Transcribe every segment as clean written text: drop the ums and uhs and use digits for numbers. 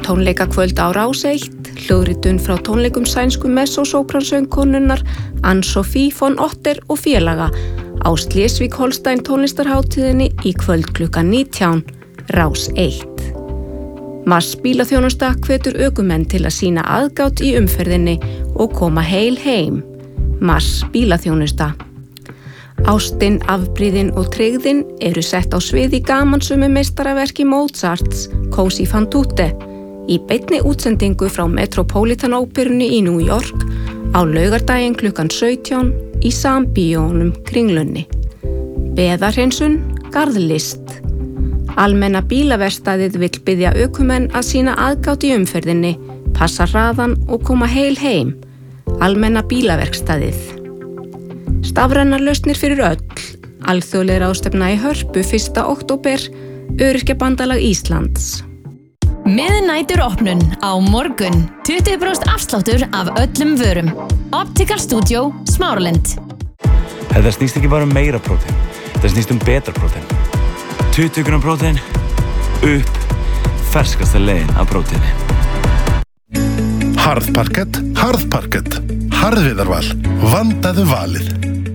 tónleikakvöld á Rás 1, hljóðritun frá tónleikum sænsku mezzo-sópransöngkonunnar Anne-Sophie von Otter og félaga á Slesvík-Holstein tónlistarhátíðinni í kvöld klukkan 19, Rás 1. Mars bílaþjónusta hvetur ökumenn til að sýna aðgát í umferðinni og koma heil heim. Mars bílaþjónusta. Ástin, afbrýðin og tryggðin eru sett á svið í gamansömu meistaraverki Mozarts, Così fan tutte, í beinni útsendingu frá Metropolitan Óperunni í New York á laugardaginn klukkan 17 í Sambíónum Kringlunni. Beðarhreinsun, garðlist. Almenna bílaverkstæðið vill biðja ökumenn að sýna aðgát í umferðinni, passa hraðan og koma heil heim. Almenna bílaverkstæðið. Stafrænar lausnir fyrir öll. Alþjóðleg ráðstefna í Hörpu 1. október, Öryrkjabandalag Íslands. Miðnætur opnun á morgun. 20% afsláttur af öllum vörum. Optical Studio, Smáralind. Þetta snýst ekki bara um meira prótein. Þetta snýst um betra prótein. 20 grömm prótein, upp, ferskasta leiðin af próteini. Harðparkett, harðparkett. Harðviðarval, vandaðu valið.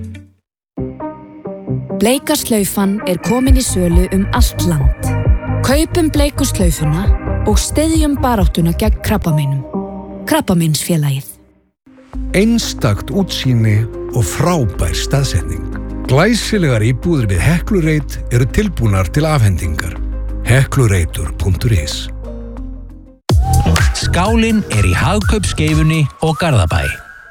Bleika slaufan er komin í sölu allt land. Kaupum bleiku slaufuna og styðjum baráttuna gegn krabbameinum. Krabbameinsfélagið. Einstakt útsýni og frábær staðsetning. Glæsilegar íbúðir við Heklureit eru tilbúnar til afhendingar. Heklureitur.is. Skálinn er í Hagkaupsskeifunni og Garðabæ.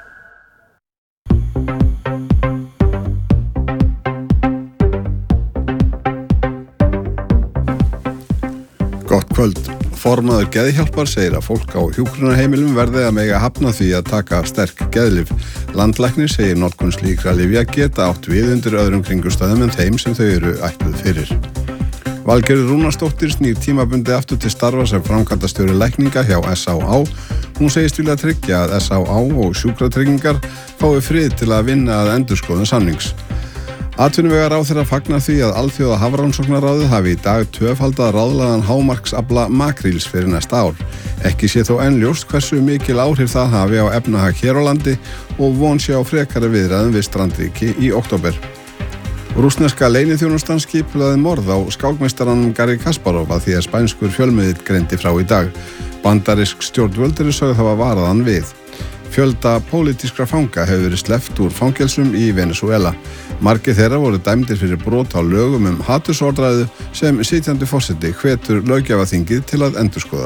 Gott kvöld. Formaður Geðhjálpar segir að fólk á hjúkrunarheimilum verði að mega hafna því að taka sterk geðlyf. Landlæknir segir notkun slíkra lyfja geta átt við undir öðrum kringumstæðum en þeim sem þau eru ætluð fyrir. Valgerður Rúnarsdóttir snýr tímabundið aftur til starfa sem framkvæmdastjóri lækninga hjá SÁÁ. Hún segist vilja tryggja að SÁÁ og sjúkratryggingar fái frið til að vinna að endurskoðun samnings. Atvinnuvegaráðherra fagnar því að Alþjóða Hafrannsóknaráðið hafi í dag tvöfaldað ráðlagðan hámarksafla makríls fyrir næsta ár. Ekki sé þó enn ljóst hversu mikil áhrif það hafi á efnahag hér á landi og von sé á frekari viðræðum við strandríki í október. Rússneska leyniþjónustan skipulagði morð á skákmeistaranum Garri Kasparov að því að spænskur fjölmiðill greindi frá í dag. Bandarísk stjórnvöld eru sögð hafa varað hann við. Fjölda pólitískra fanga hefur verið sleppt úr fangelsum í Venezuela. Margir þeirra voru dæmdir fyrir brot á lögum hatursorðræðu sem sitjandi forseti hvetur löggjafarþingið til að endurskoða.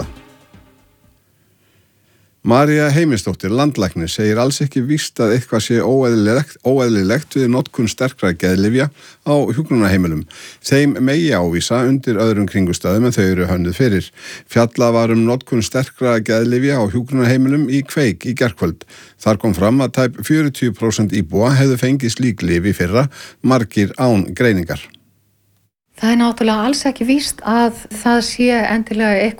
María Heimisdóttir, landlæknir, segir alls ekki víst að eitthvað sé óeðlilegt við notkun sterkra geðlyfja á hjúkrunarheimilum. Þeim megi ávísa undir öðrum kringumstæðum en þau eru hönnuð fyrir. Fjallað var notkun sterkra geðlyfja á hjúkrunarheimilum í Kveik í gærkvöld. Þar kom fram að tæp 40% íbúa hefðu fengið slík lyf í fyrra, margir án greiningar. Það náttúrulega alls ekki víst að það sé endilega